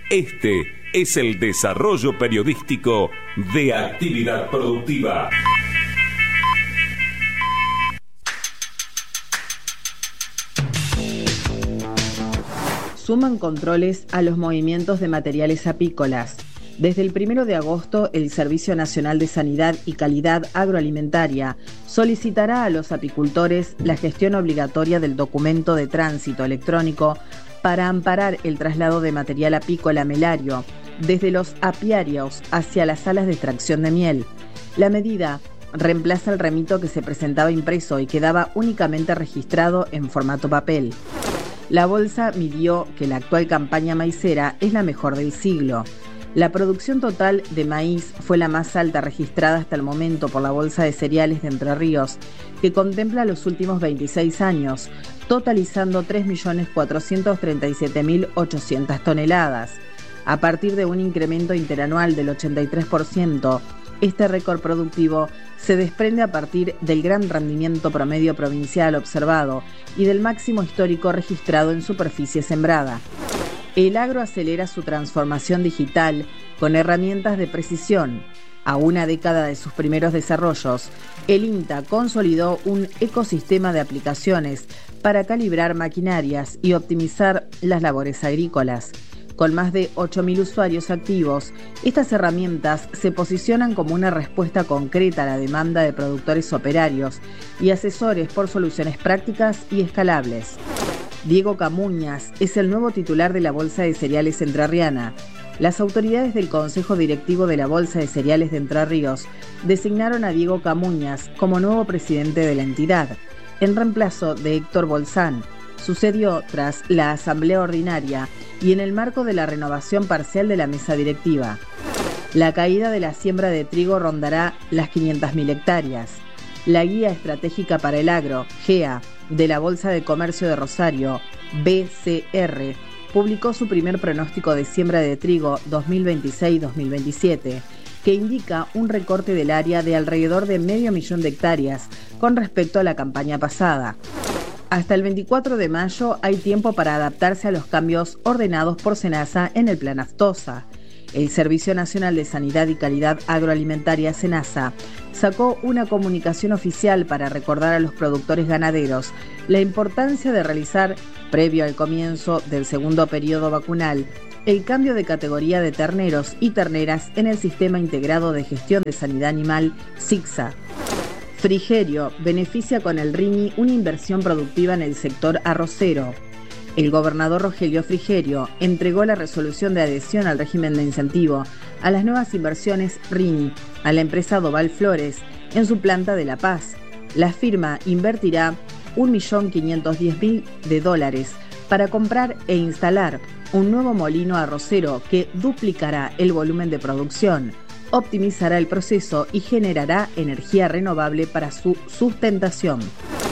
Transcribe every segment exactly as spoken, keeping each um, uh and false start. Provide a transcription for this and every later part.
Este es el desarrollo periodístico de Actividad Productiva. Suman controles a los movimientos de materiales apícolas. Desde el primero de agosto, el Servicio Nacional de Sanidad y Calidad Agroalimentaria solicitará a los apicultores la gestión obligatoria del documento de tránsito electrónico para amparar el traslado de material apícola melario desde los apiarios hacia las salas de extracción de miel. La medida reemplaza el remito que se presentaba impreso y quedaba únicamente registrado en formato papel. La bolsa midió que la actual campaña maicera es la mejor del siglo. La producción total de maíz fue la más alta registrada hasta el momento por la Bolsa de Cereales de Entre Ríos, que contempla los últimos veintiséis años, totalizando tres millones cuatrocientos treinta y siete mil ochocientas toneladas. A partir de un incremento interanual del ochenta y tres por ciento, este récord productivo se desprende a partir del gran rendimiento promedio provincial observado y del máximo histórico registrado en superficie sembrada. El agro acelera su transformación digital con herramientas de precisión. A una década de sus primeros desarrollos, el INTA consolidó un ecosistema de aplicaciones para calibrar maquinarias y optimizar las labores agrícolas. Con más de ocho mil usuarios activos, estas herramientas se posicionan como una respuesta concreta a la demanda de productores operarios y asesores por soluciones prácticas y escalables. Diego Camuñas es el nuevo titular de la Bolsa de Cereales Entrerriana. Las autoridades del Consejo Directivo de la Bolsa de Cereales de Entre Ríos designaron a Diego Camuñas como nuevo presidente de la entidad, en reemplazo de Héctor Bolzán. Sucedió tras la asamblea ordinaria y en el marco de la renovación parcial de la mesa directiva. La caída de la siembra de trigo rondará las quinientas mil hectáreas. La Guía Estratégica para el Agro, G E A, de la Bolsa de Comercio de Rosario, B C R, publicó su primer pronóstico de siembra de trigo dos mil veintiséis dos mil veintisiete, que indica un recorte del área de alrededor de medio millón de hectáreas con respecto a la campaña pasada. Hasta el veinticuatro de mayo hay tiempo para adaptarse a los cambios ordenados por SENASA en el Plan Aftosa. El Servicio Nacional de Sanidad y Calidad Agroalimentaria, SENASA, sacó una comunicación oficial para recordar a los productores ganaderos la importancia de realizar, previo al comienzo del segundo periodo vacunal, el cambio de categoría de terneros y terneras en el Sistema Integrado de Gestión de Sanidad Animal, SIGSA. Frigerio beneficia con el RINI una inversión productiva en el sector arrocero. El gobernador Rogelio Frigerio entregó la resolución de adhesión al régimen de incentivo a las nuevas inversiones RINI a la empresa Doval Flores en su planta de La Paz. La firma invertirá un millón quinientos diez mil de dólares para comprar e instalar un nuevo molino arrocero que duplicará el volumen de producción, optimizará el proceso y generará energía renovable para su sustentación.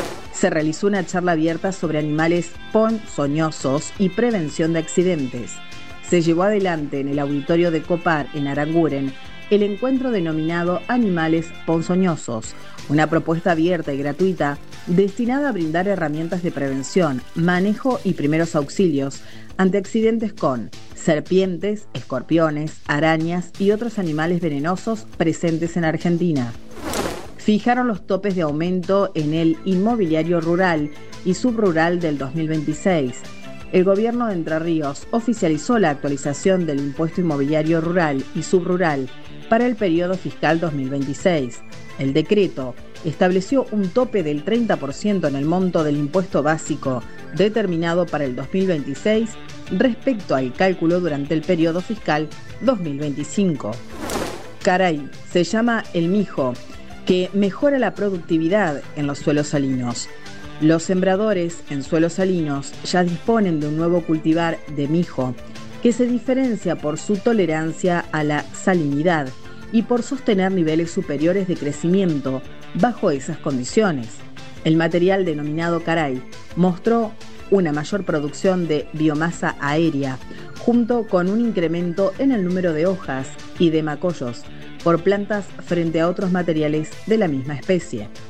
Se realizó una charla abierta sobre animales ponzoñosos y prevención de accidentes. Se llevó adelante en el auditorio de Copar, en Aranguren, el encuentro denominado Animales Ponzoñosos, una propuesta abierta y gratuita destinada a brindar herramientas de prevención, manejo y primeros auxilios ante accidentes con serpientes, escorpiones, arañas y otros animales venenosos presentes en Argentina. Fijaron los topes de aumento en el inmobiliario rural y subrural del dos mil veintiséis. El gobierno de Entre Ríos oficializó la actualización del impuesto inmobiliario rural y subrural para el periodo fiscal dos mil veintiséis. El decreto estableció un tope del treinta por ciento en el monto del impuesto básico determinado para el dos mil veintiséis respecto al cálculo durante el periodo fiscal dos mil veinticinco. Caray, se llama el mijo, que mejora la productividad en los suelos salinos. Los sembradores en suelos salinos ya disponen de un nuevo cultivar de mijo que se diferencia por su tolerancia a la salinidad y por sostener niveles superiores de crecimiento bajo esas condiciones. El material denominado Caray mostró una mayor producción de biomasa aérea, junto con un incremento en el número de hojas y de macollos por plantas frente a otros materiales de la misma especie.